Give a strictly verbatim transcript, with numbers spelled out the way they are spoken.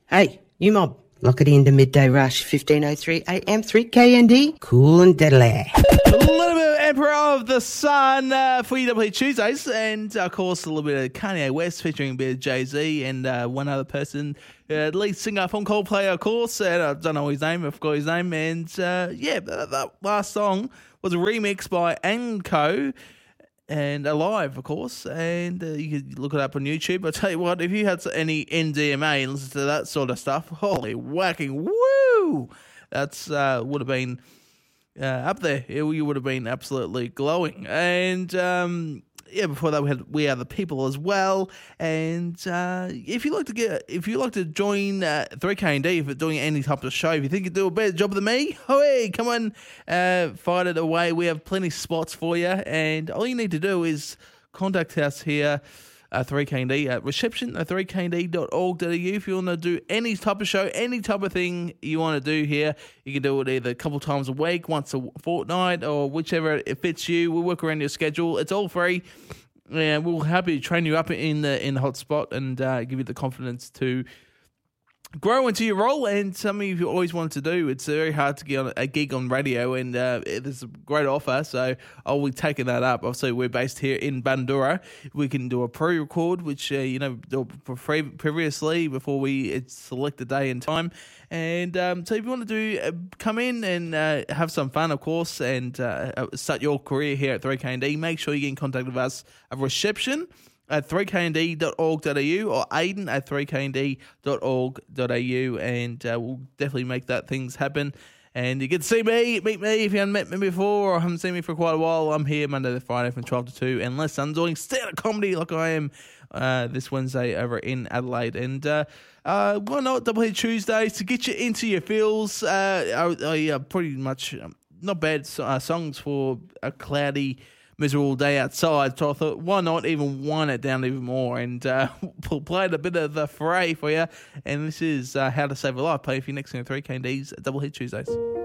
Hey, you mob, lock it into Midday Rush, fifteen oh three A M, three K N D, cool and deadly. A little bit of Emperor of the Sun uh, for U W Tuesdays, and of course a little bit of Kanye West featuring a bit of Jay-Z and uh, one other person, uh, lead singer from Coldplay, of course, and I don't know his name, I forgot his name, and uh, yeah, that, that last song was a remix by Anko, and Alive, of course, and uh, you could look it up on YouTube. I'll tell you what, if you had any N D M A and listen to that sort of stuff, holy whacking, woo! That's uh, would have been uh, up there. It, you would have been absolutely glowing. And um, yeah, before that we had We Are the People as well. And uh, if you like to get, if you like to join uh, three K N D, if you're doing any type of show, if you think you do a better job than me, hey, come on, uh, fight it away. We have plenty of spots for you, and all you need to do is contact us here at three K N D at reception at three k n d dot org dot a u if you want to do any type of show, any type of thing you want to do here. You can do it either a couple times a week, once a fortnight, or whichever it fits you. We'll work around your schedule. It's all free, and we'll happy to train you up in the in the hot spot and uh, give you the confidence to grow into your role. And something you've always wanted to do. It's very hard to get on a gig on radio, and uh, there's a great offer, so I'll be taking that up. Obviously, we're based here in Bandura. We can do a pre-record, which, uh, you know, pre- previously before we select the day and time. And um, so if you want to do, uh, come in and uh, have some fun, of course, and uh, start your career here at three K N D, make sure you get in contact with us at reception at three k n d dot org dot a u or Aiden at three k n d dot org dot a u, and uh, we'll definitely make that things happen. And you get to see me, meet me if you haven't met me before or haven't seen me for quite a while. I'm here Monday to Friday from twelve to two, unless I'm doing stand-up comedy like I am uh, this Wednesday over in Adelaide. And uh, uh, why not Double Head Tuesdays to get you into your feels. Uh, I, I uh, pretty much um, not bad uh, songs for a cloudy, miserable day outside, so I thought, why not even wind it down even more, and uh, we'll play a bit of the fray for you. And this is uh, How to Save a Life, play for you next in three K N D's Double Hit Tuesdays.